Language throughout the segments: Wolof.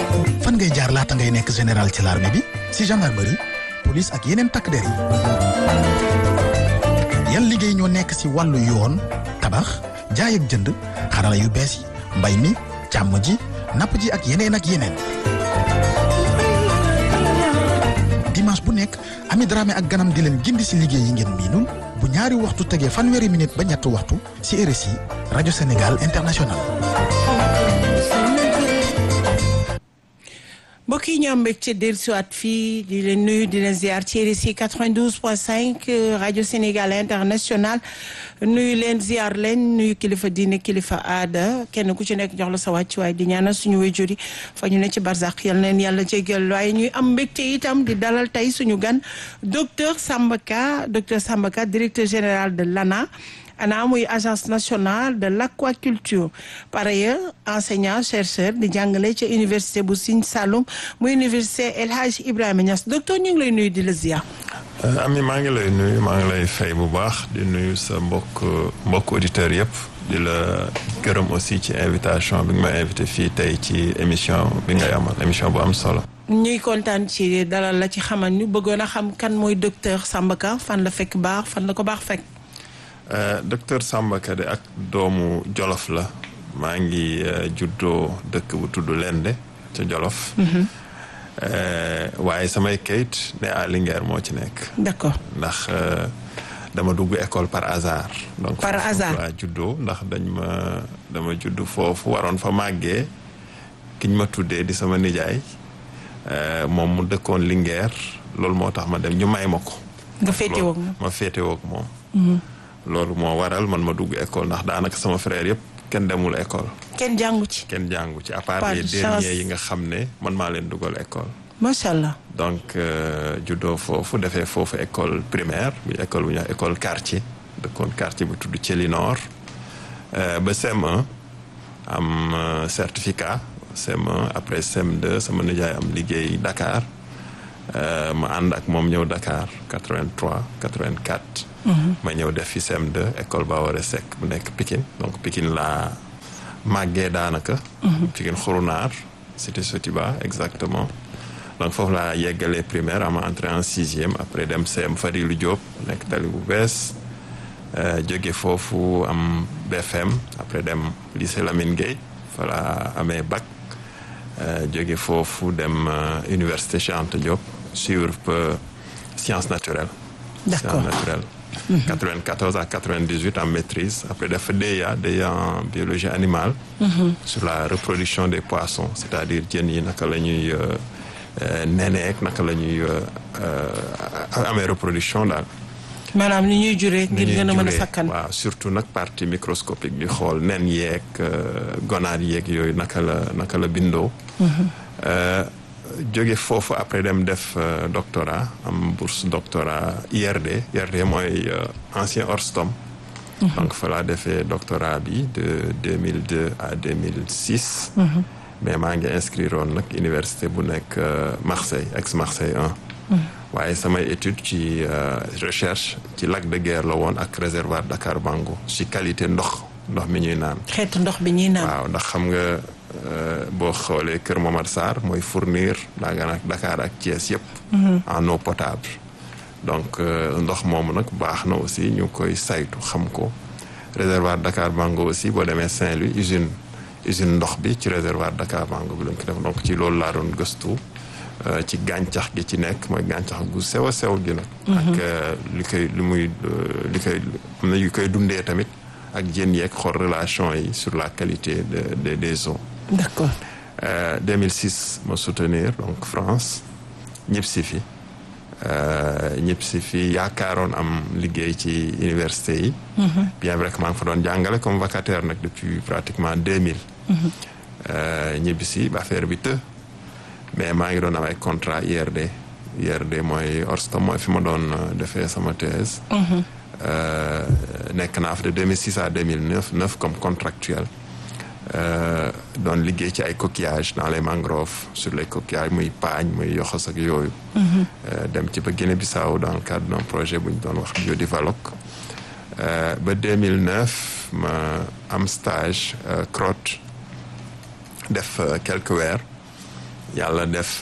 fan ngay jaar laata ngay nekk général ci l'armée bi ci gendarmerie police ak yeneen takk der yi yan liggéey ñoo nekk ci wàllu yoon tabax jaay ak jënd xarala yu bees yi mbay mi càmm ji napp ji ak yeneen dimanche bu nekk Ami Dramé ak ganam di leen gindi ci liggéey yi ngeen miinul bu ñaari waxtu tegee fanweeri minute ba ñetti waxtu ci RSI rajo Sénégal International. mbokk yi ñu am mbégte dellusiwaat fii di leen nuyu di leen ziar ci RSI 92.5 rajo Sénégal International nuyu leen ziar leen nuyu kilifa diine kilifa aada kenn ku ci nekk jox la sa wàccuwaay di ñaanal suñu wéjur yi fa ñu ne ci barzak yal na leen yàlla jéggal waaye ñuy am mbégte itam di dalal tey suñu gan docteur Samba Ka directeur général de l'ANA. ANA muy agence nationale de l'aquaculture par ailleurs enseignant chercheur di jàngale ca université bu Sine Saloum muy université El Hadj Ibrahima Niass docteur ñu ngi lay nuyu di la ziar. Ami maa ngi lay nuyu maa ngi lay fay bu baax di nuyu sa mbokk auditeurs yëpp di la gërëm aussi ci invitation bi nga ma invité fii tey ci émission bi ngay amal émission bu am solo. ñuy kontaan ci dalal la ci xamal ñu bëggoon a xam kan mooy docteur Samba Ka fan la fekk baax fan la ko baax fekk. docteur Samba Ka de ak doomu Jolof la maa ngi juddoo dëkk bu tudd Lende ca Jolof. waaye samay kayit ne à Linguère moo ci nekk. d'accord ndax dama dugg école par hasard. donc par hasard laa juddoo ndax dama judd foofu waroon fa màggee kiñ ma tuddee di sama nijaay moom mu dëkkoon Linguère loolu moo tax ma dem ñu may ma ko. nga féetewoo ak moom ma féetewoo ak moom. loolu moo waral man ma dugg école ndax daanaka sama frère yëpp kenn demul école. kenn jàngu ci. à part les derniers yi nga xam ne man maa leen dugal école. macha allah. donc juddoo foofu defee foofu école primaire bi école bu ñuy wax école quartier dëkkoon quartier bu tudd Thiely Nord ba CM1 am certificat CM1 après CM2 sama nijaay am liggéey Dakar ma ànd ak moom ñëw Dakar 83 84. ma ñëw def fi CM2 école Baoré Seck bu nekk Pikine donc Pikine laa màggee daanaka. Pikine Xurunaar cité Sotiba exactement donc foofu laa yeggalee primaire ama entré en 6e après dem CM Fadilou Diop nekk tali bu bees jóge foofu am BFM après dem lycée Lamine Gueye fa laa amee bac jóge foofu dem université Cheikh Anta Diop suivre sciences naturelles. d'accord sciences naturelles. 94 à 98 en maîtrise après def DEA en biologie animale. sur la reproduction des poissons c'est-à-dire jën yi naka la ñuy neneek naka la ñuy amee reproduction daal. maanaam ni ñuy juree ngir gën a mën a sakkan. waaw surtout nag partie microscopique bi xool nen yeeg gonaad yeeg yooyu naka la bindoo. jóge foofu après dem def doctorat am bourse doctorat IRD mooy ancien Orstom. donc fa laa defee doctorat bi de 2002 à 2006. mais maa ngi inscrire woon nag université bu nekk Marseille ex-Marseille 1. waaye samay étude ci recherche ci lac de Guiers la woon ak réservoir Dakar Bango ci qualité ndox mi ñuy naan. xeetu ndox bi ñuy naan. waaw ndax xam nga. boo xoolee Kër Momar Sarr mooy fournir Dakar ak Thiès yëpp. en eau potable. donc ndox moomu nag baax na aussi ñu koy saytu xam ko réservoir Dakar Bango aussi boo demee Saint-Louis usine ndox bi ci réservoir Dakar Bango bi lañ ko def donc ci loolu laa doon gëstu ci gàncax gi ci nekk mooy gàncax gu sew a sew gi nag. ak am na yu koy dundee tamit ak jën yeeg xool relation yi sur la qualité des eaux. d'accord. 2006 ma soutenir donc France ñibbisi fi yaakaaroon am liggéey ci université yi. bien vrai que maa ngi fa doon jàngale comme vacataire nag depuis pratiquement 2000. ñibbisi ba affaire bi mais maa ngi doon am ay contrat IRD mooy Orstom mooy fi ma doon defee sama thèse. nekk naa fa de 2006 à 2009 comme contractuel. doon liggéey ci ay coquillages dans les mangroves sur les coquillages muy paañ muy yoxos ak yooyu. dem ci ba Guinée-Bissau dans le cadre d'un projet bu ñu doon wax Biodivalok. ba 2009 ma am stage CROT def quelques weer yàlla def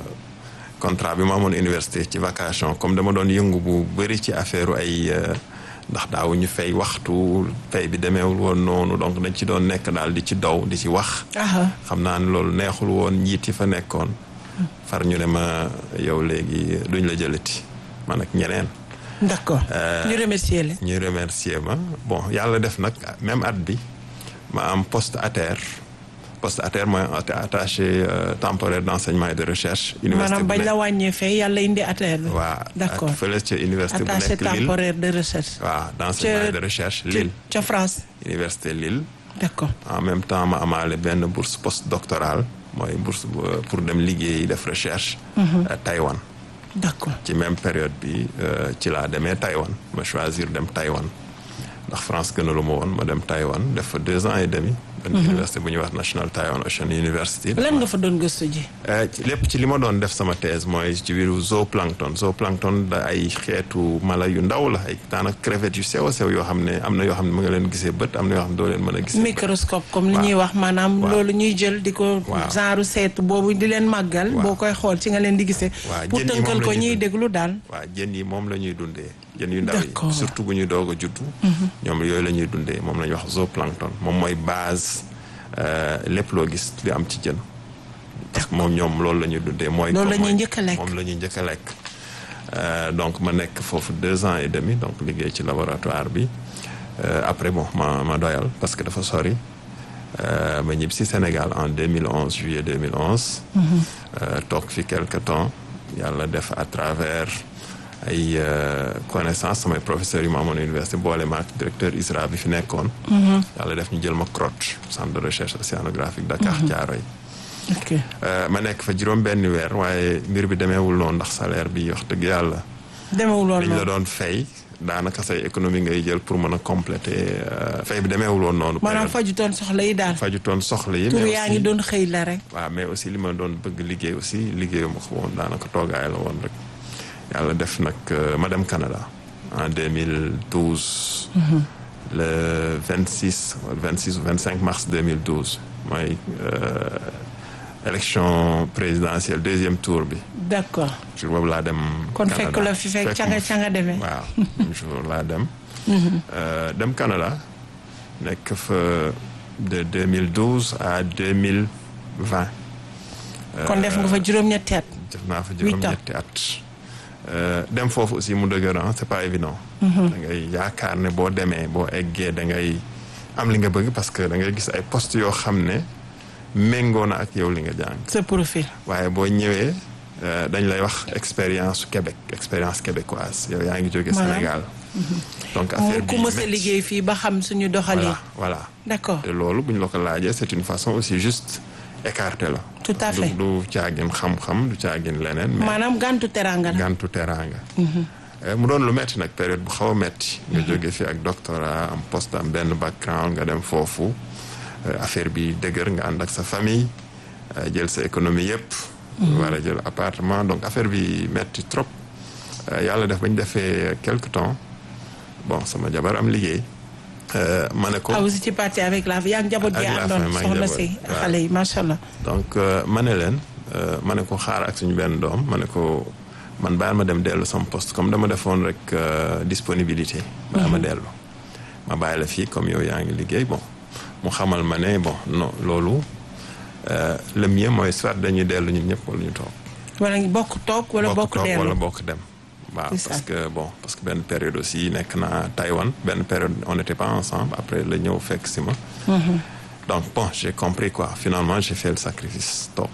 contrat bi ma amoon université ci vacation comme dama doon yëngu bu bëri ci affaire ay ndax daaw ñu fay waxtu fay bi demeewul woon noonu donc dañ ci doon nekk daal di ci daw di ci wax. xam naa ne loolu neexul woon njiit yi fa nekkoon. far ñu ne ma yow léegi duñ la jëlati man ak ñeneen. d'accord ñu remercier la. ñu remercier ma bon yàlla def nag même at bi ma am poste ATER. poste ATER mooy attaché temporaire d'enseignement et de recherche. université maanaam bañ la wàññee fay yàlla indi ATER bi. waaw d'accord ak fële ca université bu nekk attaché Lille temporaire de recherche. waaw d'enseignement et de recherche Lille. ca France. université Lille. d'accord en même temps ma amaale benn bourse postdoctorale mooy bourse pour dem liggéey def recherche. Taïwan. d'accord ci même période bi ci laa demee Taïwan ma choisir dem Taïwan ndax France gënalu ma woon ma dem Taïwan def fa 2 ans et demi. benn université bu ñuy wax National Taiwan Ocean University. lan nga fa doon gëstu ji. lépp ci li ma doon def sama thèse mooy ci biiru zooplancton da ay xeetu mala yu ndaw la ay daanaka crevettes yu sew a sew yoo xam ne am na yoo xam ne mu nga leen gisee bët am na yoo xam ne doo leen mën a gisee. microscope comme li ñuy wax maanaam. loolu ñuy jël di ko. genre seetu boobu di leen màggal. boo koy xool ci nga leen di gisee. pour tënkal ko ñuy déglu daal. waaw jën yi moom la ñuy dundee. jën yu ndaw yi surtout bu ñuy doog a juddu. ñoom yooyu la ñuy dundee moom la ñuy wax zooplancton moom mooy base. lépp loo gis li am ci jën parce que moom ñoom loolu la ñuy dundee mooy loolu la ñuy njëkk a lekk moom la ñuy njëkk a lekk donc ma nekk foofu 2 ans et demi donc liggéey ci laboratoire bi après bon ma doyal parce que dafa sori ma ñibbi si Sénégal en 2011 juillet 2011 toog fi quelque temps yàlla def à travers ay connaissance samay professeurs yu ma amoon université boole ma ak directeur ISRA bi fi nekkoon. yàlla def ñu jël ma CROT centre de recherche océanographique Dakar Thiaroye. ok ma nekk fa juróom-benni weer waaye mbir bi demeewul noonu ndax salaire bi wax dëgg yàlla. demeewul woon liñ la doon fay daanaka say économie ngay jël pour mën a compléter fay bi demeewul woon noonu. maanaam fajutoon soxla yi daal. fajutoon soxla yi. tur yaa ngi doon xëy la rek. waaw mais aussi li ma doon bëgg liggéey aussi liggéeyu ma ko woon daanaka toogaay la woon rek. yàlla def nag ma dem Canada en 2012. le 26 ou 25 mars 2012 mooy élection présidentielle 2e tour bi. d'accord. jour boobu laa dem. kon fekk la fi fekk ca nga demee. waaw jour laa dem. dem Canada nekk fa de 2012 à 2020. kon def nga fa juróom-ñetti at. def naa fa juróom-ñetti at. dem foofu aussi mu dëgër c'est pas évident. da ngay yaakaar ne boo demee boo eggee da ngay am li nga bëgg parce que da ngay gis ay postes yoo xam ne méngoo na ak yow li nga jàng. sa profil. waaye boo ñëwee dañ lay wax expérience Québec expérience québécoise yow yaa ngi jóge Sénégal. donc affaire bi ku mës a liggéey fii ba xam suñu doxalin. voilà d'accord te loolu bu ñu la ko laajee c'est une façon aussi juste écarté la. tout à fait du caagin xam-xam du caagin leneen. maanaam gàntu teraanga la. gàntu teraanga. mu doon lu metti nag période bu xaw a metti. nga jóge fi ak doctorat am poste am benn background nga dem foofu affaire bi dëgër nga ànd ak sa famille jël sa économie yépp. war a jël appartement donc affaire bi metti trop. yàlla def ba ñu defee quelque temps bon sama jabar am liggéey. ma ne ko ah vous étiez parti avec la yaa ngi njaboot gi àndoon soxna si xale yi macha allah. donc ma ne leen ma ne ko xaar ak suñu benn doom ma ne ko man bàyyil ma dem dellu sama poste comme dama defoon rek disponibilité. bàyyi ma dellu ma bàyyi la fii comme yow yaa ngi liggéey bon mu xamal ma ne bon non loolu le mieux mooy soit dañuy dellu ñun ñëpp wala ñu toog. wala bokk toog wala bokk dellu wala bokk dem. waaw parce que benn période aussi nekk na Taïwan benn période on n'était pas ensemble après la ñëw fekk si ma. donc bon j'ai compris quoi finalement j'ai fait le sacrifice toog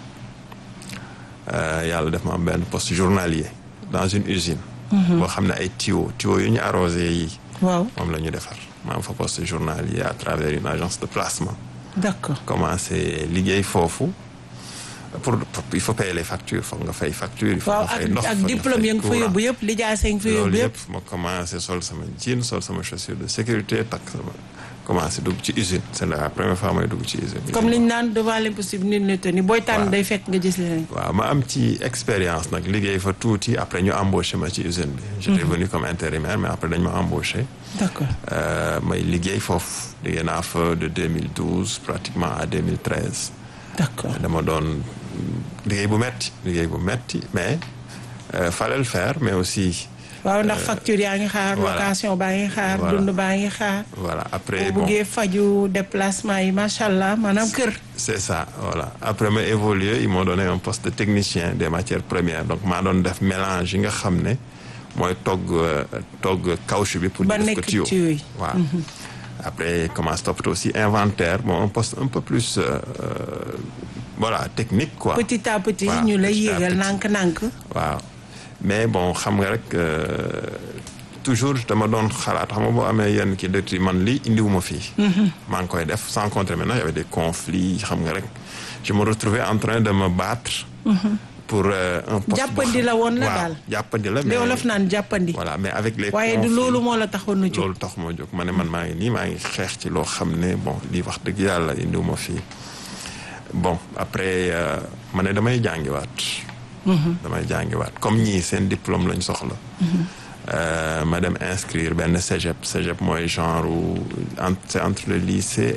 yàlla def ma am benn poste journalier dans une usine. boo xam ne ay tuyaux yu ñu arrosé yi. waaw moom la ñu defar ma am fa poste journalier à travers une agence de placement. d'accord commencé liggéey foofu. il faut payer les factures foog nga fay facture. il faut nga fay ndox ak diplôme yi nga fa yóbbu yëpp lijaasa yi nga fa yóbbu yëpp. ma commencé sol sama jean sol sama chaussure de sécurité takk sama commencé dugg ci usine c'est la première fois may dugg ci usine. comme liñ naan devant l'impossible nul n'est tenu booy tànn day fekk nga gis leen. waaw ma am ci expérience nag liggéey fa tuuti après ñu embauché ma ci usine bi. j'étais venu comme intérimaire mais après dañ ma embauché. d'accord may liggéey foofu liggéey naa fa de 2012 pratiquement à 2013. d'accord dama doon liggéey bu metti mais fallait le faire mais aussi. waaw ndax facture yaa ngi xaar. location baa ngi xaar. dund baa ngi xaar. voilà après bu buggee faju déplacement yi macha allah maanaam kër. c'est ça voilà après ma évolué ils m'ont donné un poste de technicien des matières premières donc maa doon def mélange yi nga xam ne mooy togg caoutchouc bi. pour def ko tuyau waaw. après commence toppatoo aussi inventaire bon un poste un peu plus voilà technique quoi. petit à petit ñu lay yéegal nànk-nànk. waaw mais bon xam nga rek toujours dama doon xalaat xam nga boo amee yenn kii de man lii indiwuma fii. maa ngi koy def sans compter maintenant y avait des conflits xam nga rek je me retrouvais en train de me battre. pour un poste jàppandi la woon la daal jàppandi la mais wolof naan jàppandi. voilà mais avec les waaye du loolu moo la taxoon na jóg. loolu tax moo jóg ma ne man maa ngi xeex ci loo xam ne bon lii wax dëgg yàlla indiwuma fii bon après ma ne damay jàngiwaat. comme ñii seen diplôme lañ soxla. ma dem inscrire benn cégep mooy genre c'est entre le lycée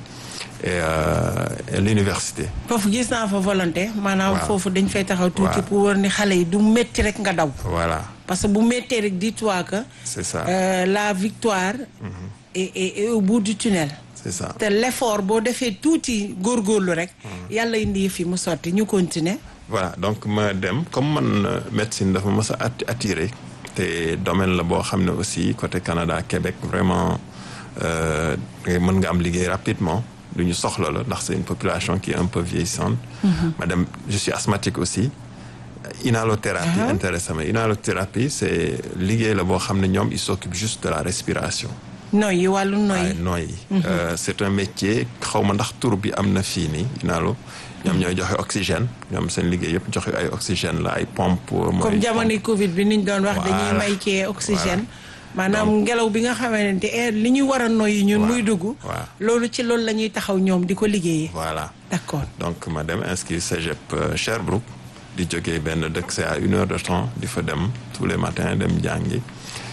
et l'université. foofu gis naa fa volonté. maanaam foofu dañ fay taxaw tuuti pour war ni xale yi du métti rek nga daw. voilà parce que bu méttee rek dis-toi que. c'est ça la victoire. est au bout du tunnel. c'est ça te l'effort boo defee tuuti góorgóorlu rek. yàlla indi fi mu sotti ñu continuer. voilà donc ma dem comme man médecine dafa mës a attiré te domaine la boo xam ne aussi côté Canada Québec vraiment mën nga am liggéey rapidement lu ñu soxla la ndax c'est une population qui est un peu vieillissante. ma dem je suis asthmatique aussi. Inhalothérapie intéressé ma inhalothérapie c'est liggéey la boo xam ne ñoom ils s'occupent juste de la respiration. noyyi wàllu noyyi. noyyi. c'est un métier xaw ma ndax tur bi am na fii nii inhalo. ñoom ñooy joxe oxygène ñoom seen liggéey yëpp joxe ay oxygène la ay pompe. comme jamono Covid bi niñ doon wax dañuy may kii oxygène. maanaam ngelaw bi nga xamante ne li ñu war a noyyi ñun muy dugg. loolu ci loolu la ñuy taxaw ñoom di ko liggéeyee. voilà d'accord donc ma dem inscrire cégep Sherbrooke di jógee benn dëkk c'est à 1 heure de temps di fa dem tous les matins dem jàngi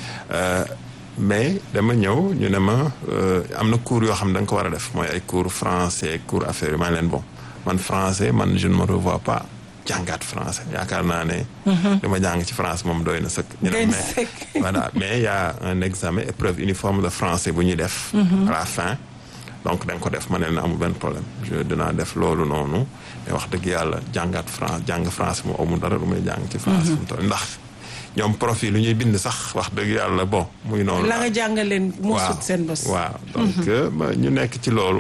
mais dama ñëw ñu ne ma am na cours yoo xam ne da nga ko war a def mooy ay cours français cours affaires yi ma leen bon. man français man je ne me revois pas jàngaat français yaakaar naa ne. dama jàng ci France moom doy na sëkk. voilà mais y a un examen épreuve uniforme de français bu ñuy def. à la fin donc da nga ko def ma ne na amul benn problème dinaa def loolu noonu mais wax dëgg yàlla jàng français moom amul dara lu may jàng ci France. ndax ñoom profil lu ñuy bind sax wax dëgg yàlla bon muy noonu. la nga jàngal leen moo sut seen bés. waaw donc ñu nekk ci loolu.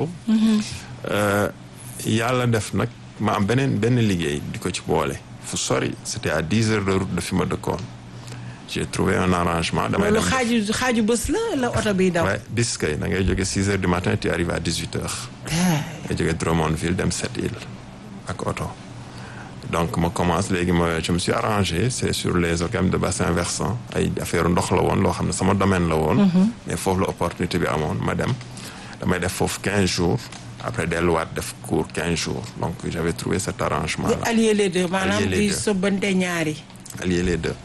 yàlla def nag ma am benn liggéey di ko ci boole fu sori c'était à 10 heures de route de fi ma dëkkoon j'ai trouvé un arrangement. damay dem xaaju bés la oto biy daw. waaw bis kay da ngay jóge 6 heures du matin tu arrives à 18 heures. nga jóge Drummondville dem 7 îles ak oto. donc ma commence léegi je me suis arrangé c'est sur les organes de bassin versant ay affaire ndox la woon loo xam ne sama domaine la woon. mais foofu la opportunité bi amoon ma dem damay def foofu 15 jours. après delluwaat def cours 15 jours donc j'avais trouvé cet arrangement là. allier les deux maanaam di sobbante ñaari. allier les deux.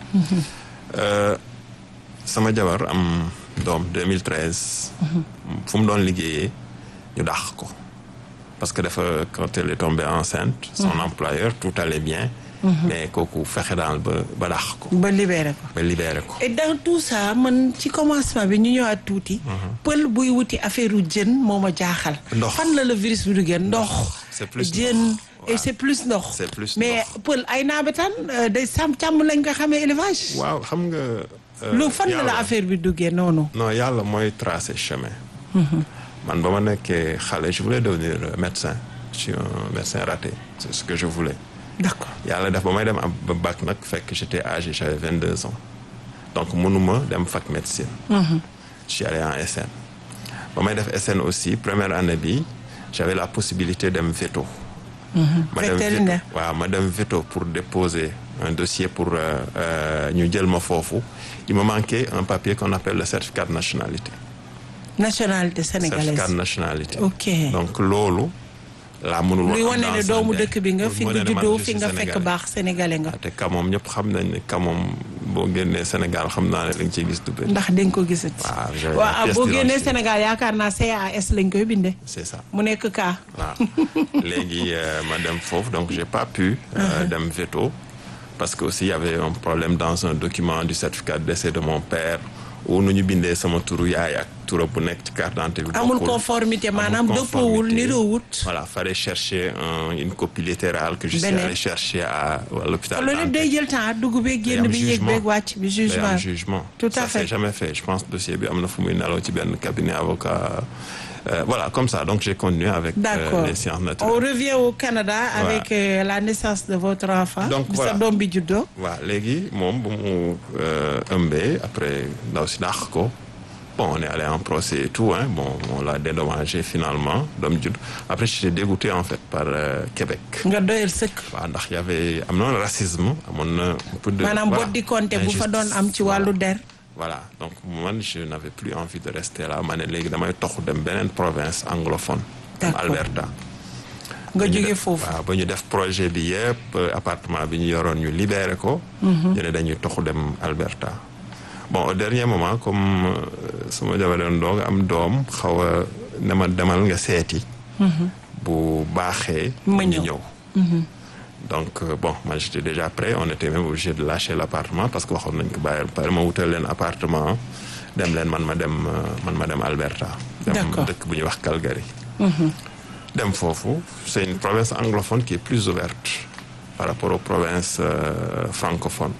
sama jabar am doom 2013. fu mu doon liggéeyee ñu dàq ko parce que dafa quand elle est tombée enceinte. son employeur tout allait bien. mais kooku fexe daal ba dàq ko. ba libéré ko. et dans tout ça man ci commencement bi ñu ñëwaat tuuti. pël buy wuti affaire u jën moo ma jaaxal. ndox fan la virus bi duggee ndox. c'est plus jën et c'est plus ndox. c'est plus mais pël ay naabetaan day càmm lañ ko xamee élevage. waaw xam nga. lu fan la affaire bi duggee noonu. non yàlla mooy tracer chemin. man ba ma nekkee xale je voulais devenir médecin je suis un médecin raté c'est ce que je voulais. d'accord yàlla def ba may dem am ba bac nag fekk j'étais âgé j'avais 22 ans donc mënuma dem fac médecine. je suis allé en SN. ba may def SN aussi première année bi j'avais la possibilité dem veto. vétérinaire ma dem veto pour déposer un dossier pour ñu jël ma foofu il me manquait un papier qu'on appelle le certificat de nationalité. nationalité sénégalaise certificat de nationalité. ok donc loolu. laa mënul wax luy wane ne doomu dëkk bi nga fi nga juddoo fi nga fekk baax sénégalais nga. te ka moom ñëpp xam nañ ne ka moom boo génnee Sénégal xam naa ne li nga ciy gis du bëri. ndax dañ ko gisati. waaw boo génnee Sénégal yaakaar naa CAS lañ koy bindee. c'est ça mu nekk cas. waaw léegi ma dem foofu donc j'ai pas pu. dem veto parce que aussi il y avait un problème dans un document du certificat de décès de mon père. ou nu ñu bindee sama turu yaay ak turam bu nekk ci carte d'identité bi. amul conformité maanaam dëppoowul niroowut. voilà fallait chercher une copie littérale que je suis allé chercher à l'hôpital. loolu day jël temps dugg beeg génn bi yéeg beeg wàcc bi jugement. tout à fait ça c'est jamais fait je pense dossier bi am na fu muy nelaw ci benn cabinet avocat. Voilà, comme ça. Donc, j'ai continué avec les sciences naturelles. On revient au Canada avec la naissance de votre enfant. Donc, voilà. Sa doom bi juddoo. Voilà, léegi moom bu mu ëmbee après ndaw si dàq ko. Bon, on est allé en procès et tout, hein. Bon, on l'a dédommagé finalement, doom judd. Après, j'étais dégoûté en fait par Québec. nga doyal sëkk. waaw ndax y avait am na racisme amoon na un peu de. maanaam boo di compter bu fa doon am ci wàllu der. Voilà, donc moi je n'avais plus envie de rester là ma ne léegi damay tox dem beneen province anglophone. Alberta. nga jóge foofu. waaw ba ñu def projet bi yëpp appartement bi ñu yoroon ñu libéré ko. ñu ne dañuy toxu dem Alberta. Bon au dernier moment comme sama jabar doon doog am doom xaw a ne ma demal nga seeti. bu baaxee. ma ñu ñëw. Donc bon moi j'étais déjà prêt on était même obligé de lâcher l'appartement parce que waxoon nañ ko bàyyi pare ma wutal leen appartement dem leen man ma dem Alberta. D'accord. dem dëkk bu ñuy wax Calgary. dem foofu c'est une province anglophone qui est plus ouverte par rapport aux provinces francophones.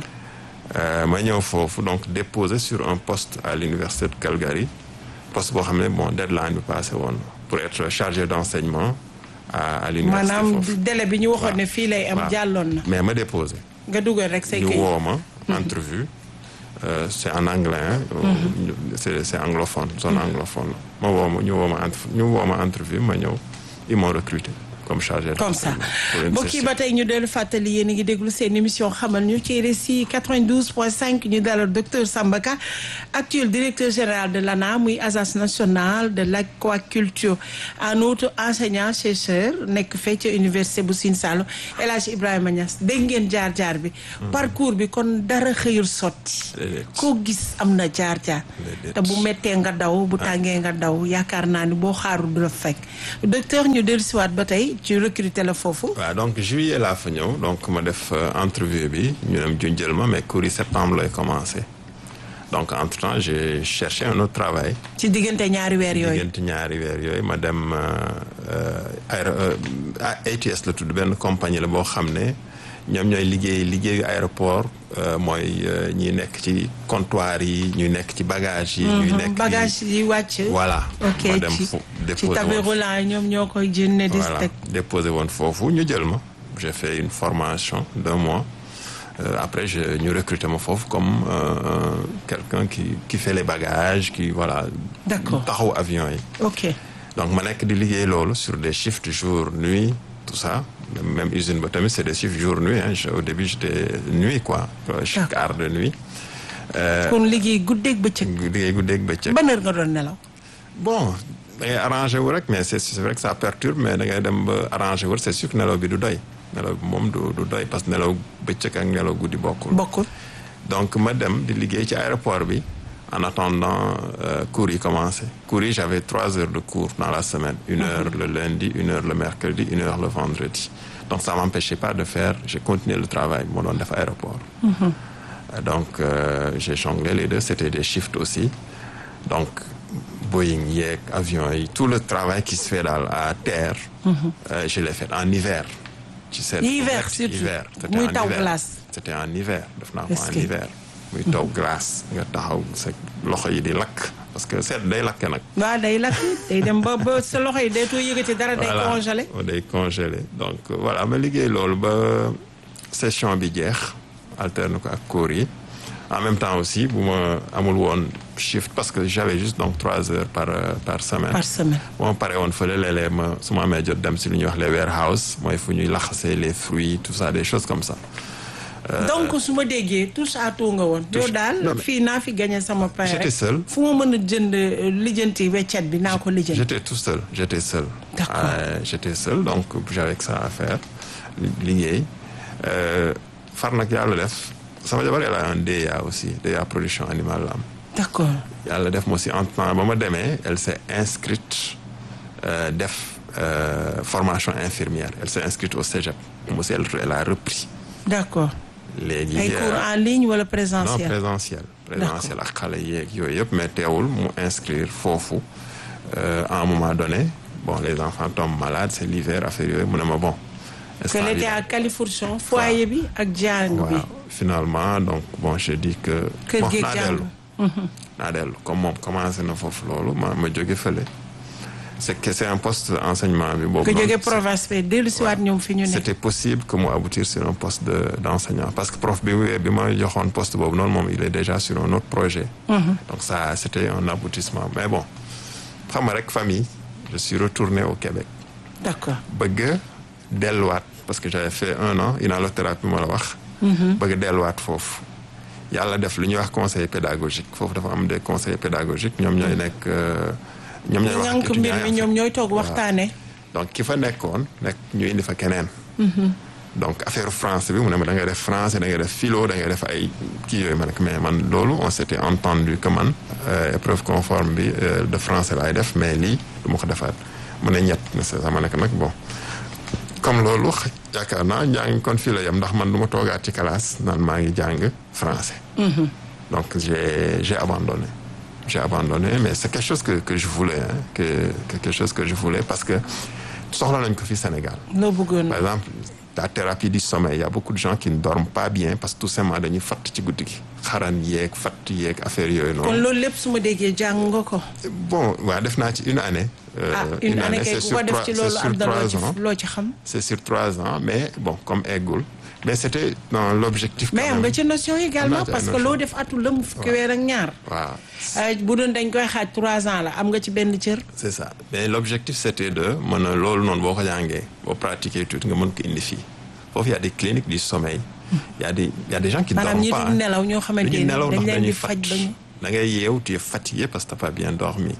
ma ñëw foofu donc déposé sur un poste à l'université de Calgary poste boo xam ne bon deadline bi passé woon pour être chargé d'enseignement à l'université foofu. maanaam délai bi ñu waxoon ne fii lay am jàlloon na. mais ma déposé. nga dugal rek say ñu woo ma entrevue c'est en anglais c'est anglophone zone anglophone la ñu woo ma entrevue ma ñëw ils m'ont recruté comme chargé comme ça mbokk yi ba tey ñu dellu fàttali yéen a ngi déglu seen émission xamal ñu ci RSI 92.5 ñu dalal docteur Samba Ka actuel directeur général de l'ANA muy agence nationale de l'aquaculture en outre enseignant chercheur nekk fee ca université bu Sine Saloum El Hadj Ibrahima Niass dégg ngeen jaar-jaar bi parcours bi kon dara xëyul sotti koo gis am na jaar-jaar te bu mettee nga daw bu tàngee nga daw yaakaar naa ni boo xaarul du la fekk docteur ñu dellusiwaat ba tey ci recruter la foofu. waaw donc juillet laa fa ñëw donc ma def entrevue bi ñu dem junjël ma mais cours yi septembre lay commencé donc entre temps j'ai cherché un autre travail. ci diggante ñaari weer yooyu. ma dem ATS la tudd benn compagnie la boo xam ne ñoom ñooy liggéeyu aéroport mooy ñuy nekk ci comptoir yi ñuy nekk ci bagage yi. ñuy nekk bagage yi wàcc. voilà ok ma dem ci tapis roulant yi ñoom ñoo koy jënd di teg. déposé woon foofu ñu jël ma j'ai fait une formation d'1 mois après ñu recruté ma foofu comme quelqu'un qui fait les bagages qui voilà. d'accord taxaw avion yi. ok donc ma nekk di liggéey loolu sur des shifts jour nuit tout ça. Même usine ba tamit c'est des chiffres jour nuit hein. Au début j'étais nuit quoi quart de nuit. kon liggéey guddeeg bëccëg. ban heure nga doon nelaw. bon da ngay arrangé wu rek mais c'est vrai que ça perturbe mais da ngay dem ba arrangé wu c'est sûr que nelaw bi du doy nelaw bi moom du doy parce que nelaw bëccëg ak nelaw guddi bokkul. donc ma dem di liggéey ci aéroport bi en attendant cours yi commencé cours yi j'avais 3 heures de cours dans la semaine 1 heure le lundi 1 heure le mercredi 1 heure le vendredi donc ça m'empêchait pas de faire j'ai continué le travail moo doon def aéroport donc j'ai jonglé les deux c'était des shifts aussi donc Boeing yeeg avion yi tout le travail qui se fait à terre je l'ai fait en hiver ci seen hiver surtout muy taw glace c'était en hiver def naa ko en hiver muy taw glace nga taxaw sa loxo yi di lakk parce que seet day lakke nag. waaw day lakk day dem ba sa loxo yi daytoo yëgati dara. day congelé day congelé donc voilà ma liggéey loolu ba session bi jeex alterne ko ak cours yi en même temps aussi bu ma amul woon shift parce que j'avais juste donc 3 heures par semaine. bu ma paree woon fële léeg-léeg ma su ma amee jot dem si lu ñuy wax les warehouse mooy fu ñuy laxasee les fruits tout ça des choses comme ça. donc su ma déggee touche à tout nga woon. yow daal fii naa fi gagné sama pain rek. j'étais seul. fu ma mën a jënd lijjanti weccet bi naa ko lijjanti. j'étais seul. d'accord j'étais seul donc j'avais que ça à faire liggéey far nag yàlla def sama jabar elle a un DEA aussi DEA production animale la am. d'accord. yàlla def ma aussi en temps ba ma demee elle s'est inscrite def formation infirmière elle s'est inscrite au Cégep moom aussi elle a repris. d'accord. léegi ay cours en ligne wala présentiel. non présentiel ak xale yeeg yooyu yëpp mais teewul mu inscrire foofu à un moment donné bon les enfants tombent malades c'est l'hiver affaire yooyu mu ne ma bon. qu'elle était à Califourchon foyer bi ak jàng bi. waaw finalement donc bon je dis que. kër bon gi naa dellu comme moom commencé na foofu loolu ma jóge fële. c'est un poste enseignement bi boobu. que jóge province bi dellu si waat ñoom fi ñu ne. c'était possible que mu aboutir sur un poste d'enseignant parce que prof bi ma joxoon poste boobu noonu moom il est déjà sur un autre projet. donc ça c'était un aboutissement mais bon xam nga rek famille je suis retourné au Québec. d'accord. bëgg delluwaat parce que j'avais fait 1 an inhalothérapie ma la wax. bëgg delluwaat foofu. yàlla def lu ñuy wax conseil pédagogique foofu dafa am des conseils pédagogiques ñoom ñooy nekk. ñoom ñooy wax ñànk mbir mi ñoom ñooy toog waxtaane. donc ki fa nekkoon ñu indi fa keneen. donc affaire français bi mu ne ma da ngay def français da ngay def philo da ngay def ay kii yooyu ma ne mais man loolu on s'était entendu que man épreuve conforme bi de français laay def mais lii du ma ko defaat mu ne ñett ne sama nekk nag bon. comme loolu yaakaar naa njàng kon fii la yem ndax man du ma toogaat ci classe naan maa ngi jàng français. donc j'ai abandonné. J'ai abandonné mais c'est quelque chose que je voulais quelque chose que je voulais parce que soxla nañ ko fi Sénégal. loo bëggoon par exemple la thérapie du sommeil il y a beaucoup de gens qui ne dorment pas bien parce que tout simplement dañuy fatt ci guddi gi. xaran yeeg fatt yeeg affaire yooyu noonu. kon loolu lépp su ma déggee jàng nga ko. bon waaw def naa ci une année. une année kay ku ko def ci loolu am na loo ci xam. c'est sur 3 ans mais bon comme eggul. mais c'était dans l'objectif. mais am nga ci notion également parce que loo def atul la mu fukki weer ak ñaar. waaw bu doon dañ koy xaaj 3 ans la am nga ci benn cër. c'est ça mais l'objectif c'était de mën a loolu noonu boo ko jàngee boo pratiquer tuuti nga mën ko indi fii foofu y a des cliniques du sommeil. y a des gens qui ne dorment pas. maanaam ñi du nelaw ñoo xamante ni dañ leen di faj bañu. da ngay yeewu tu es fatigué parce que t'as pas bien dormi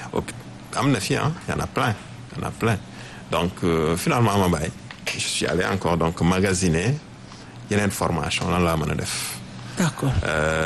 am na fi y en a plein donc finalement ma bàyyi je suis allé encore donc magasiner. yeneen formation lan laa mën a def. d'accord.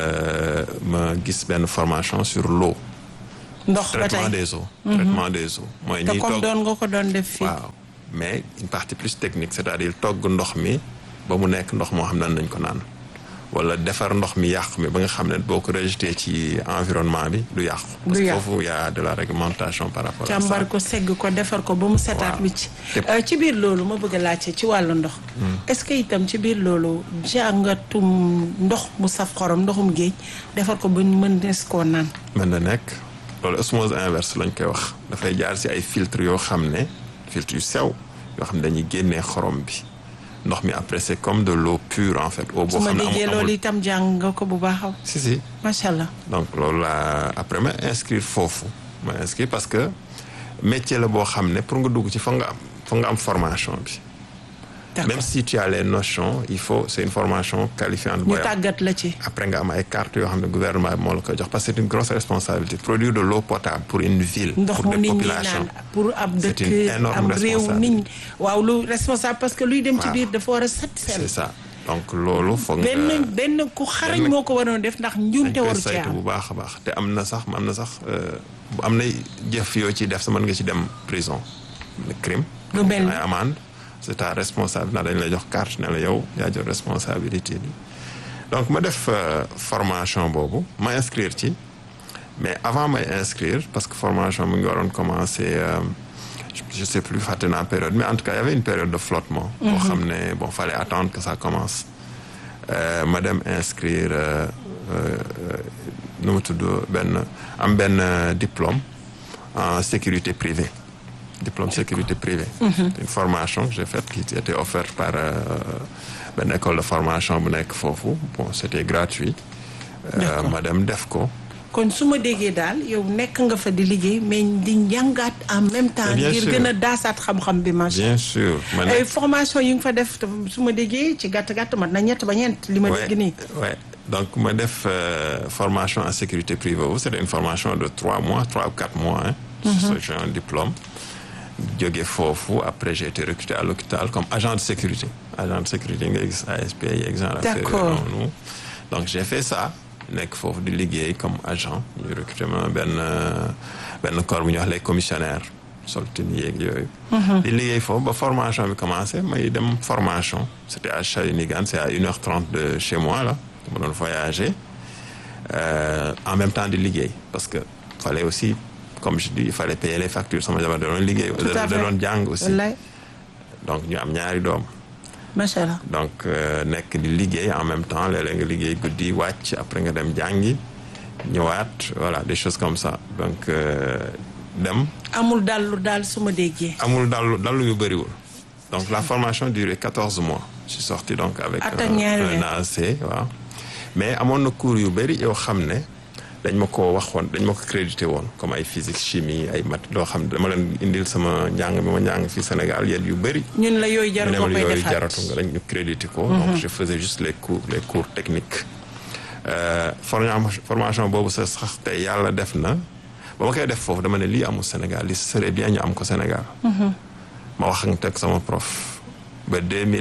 ma gis benn formation sur l'eau. ndox ba tey traitement des eaux. traitement des eaux. mooy ñiy te comme doon nga ko doon def fii. waaw mais une partie plus technique c'est-à-dire togg ndox mi ba mu nekk ndox moo xam ne nañ ko naan. wala defar ndox mi yàqu mi ba nga xam ne boo ko rejeté ci environnement bi du yàqu. parce que foofu y a de la réglementation par rapport à ça. càmbar ko segg ko defar ko ba mu setaat bi ci biir loolu ma bëgg a laajte ci wàllu ndox. est-ce que itam ci biir loolu jàngatum ndox mu saf xorom ndoxum géej defar ko ba mën des koo naan. mën na nekk loolu osmose inverse lañ koy wax dafay jaar ci ay filtres yoo xam ne filtres yu sew yoo xam ne dañuy génnee xorom bi. ndox mi après c'est comme de l'eau pure en fait. eau boo xam ne su ma déggee loolu itam jàng nga ko bu baax. si. macha allah. donc loolu la après ma inscrire foofu ma inscrire parce que métier la boo xam ne pour nga dugg ci foog nga am formation bi. même si tu as les notions il faut c'est une formation qualifiante. ñu tàggat la ci. après nga am ay cartes yoo xam ne gouvernement bi moo la koy jox parce que c'est une grosse responsabilité produire de l'eau potable pour une ville. pour des populations pour ab dëkk am réew nit waaw lu responsable parce que luy dem ci biir dafa war a set seen. c'est ça donc loolu foog nga benn ku xarañ moo ko waroon def ndax njuumte waru ci am bu baax a baax te am na sax am na jëf yoo ci def sa mën nga ci dem prison crime. lu mel ay amende. c'est ta responsable na dañ lay jox carte ne la yow yaa jël responsabilité bi donc ma def formation boobu ma inscrire ci mais avant may inscrire parce que formation mu ngi waroon commencer je sais plus fàtte naa période mais en tout cas il y avait une période de flottement. boo xam ne bon fallait attendre que ça commence ma dem inscrire nu mu tudd benn diplôme en sécurité privée. diplôme sécurité privée. C'est une formation que j'ai faite qui était offerte par benn école de formation bu nekk foofu bon c'était gratuit. ma dem def ko. kon su ma déggee daal yow nekk nga fa di liggéey mais di njàngaat en même temps. ngir gën a daasaat xam-xam bi macha bien sûr. ay formation yi nga fa def su ma déggee ci gàtt mat na ñett ba ñeent li ma dégg nii. donc ma def formation en sécurité privée c'était une formation de 3 mois 3 ou 4 mois. j'ai un diplôme. jóge foofu après j'ai été recruté à l'hôpital comme agent de sécurité nga gis ASP yi exemple. D'accord. Donc j'ai fait ça nekk foofu di liggéey comme agent ñu recruté ma benn corps bu ñuy wax les commissionnaires soltin yeeg yooyu. di liggéey foofu ba formation bi commencé may dem formation c'était à Shawinigan c'est à 1h30 de chez moi là ma doon voyager en même temps di liggéey parce que fallait aussi comme je dis il fallait payer les factures sama jabar da doon liggéey da doon jàng aussi donc ñu am ñaari doom macha allah donc nekk di liggéey en même temps léeg-léeg nga liggéey guddi wàcc après nga dem jàngi ñëwaat voilà des choses comme ça donc dem amul daal su ma déggee amul dallu yu bëriwul donc la formation durait 14 mois je suis sorti donc avec un AC waaw mais amoon na cours yu bëri yoo xam ne dañ ma ko waxoon dañ ma ko crédité woon comme ay physique chimie ay maths loo xam ne dama leen indil sama njàng mi ma njàng fii Sénégal yéen yu bëri. ñun la yooyu jaratu ko koy defaat jaratu nga dañ ñu crédité ko. donc je faisais juste les cours techniques. formation boobu sax tey yàlla def na ba ma koy def foofu dama ne lii amul Sénégal li serait bien ñu am ko Sénégal. ma wax ak teg sama prof ba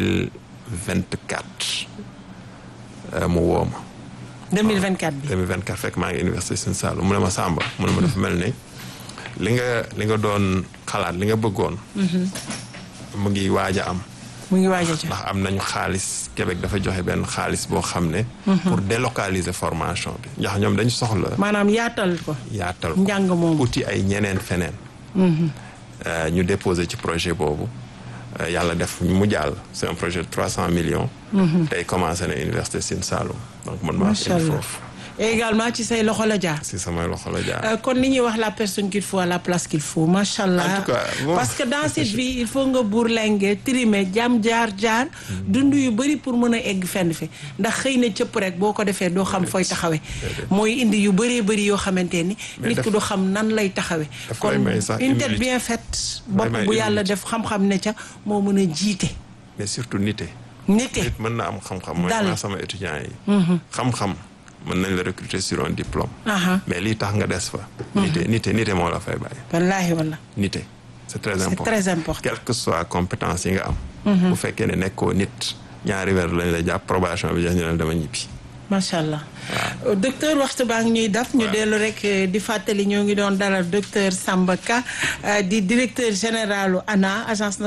2024 mu woo ma. 2024 bi 2024 fekk maa ngi université Sine Saloum mu ne ma Samba mu ne ma dafa mel ni li nga doon xalaat li nga bëggoon. mu ngi waaj a am. mu ngi waaj a ndax am nañu xaalis Québec dafa joxe benn xaalis boo xam ne. pour délocaliser formation bi ndax ñoom dañu soxla. maanaam yaatal ko njàng moom uti ay ñeneen feneen. ñu déposé ci projet boobu. yàlla def mu jàll c'est un projet de 300 millions. tey commencé na université Sine Saloum. donc man maa ngi foofu. et également ci say loxo la jaar. si samay loxo la jaar. kon li ñuy wax la personne qu'il faut à la place qu'il faut macha allah. en tout cas bon. parce que dans cette vie il faut nga bourlinguer trimer jam jaar. dund yu bëri pour mën a egg fenn fi ndax xëy na cëpp rek boo ko defee doo xam fooy taxawee. mooy indi yu bëree bëri yoo xamante ni. nit ki du xam nan lay taxawee. kon une tête bien faite. bopp bu yàlla def xam-xam ne ca moo mën a jiite. mais surtout nite. nit mën na am xam-xam. mooy naa sama étudiants yi. xam-xam. mën nañ la recruter sur un diplôme. mais lii tax nga des fa. nite moo la fay bàyyi. wallaahi wallaahi. nite c'est très important. c'est très important. quelle que soit compétence yi nga am. bu fekkee ne nekkoo nit ñaari weer lañ la jàpp probation bi jox ñu ne dama ñibbi. macha allah docteur waxtu baa ngi ñuy daf ñu dellu rek di fàttali ñoo ngi doon dalal docteur Samba Ka di directeur général ANA agence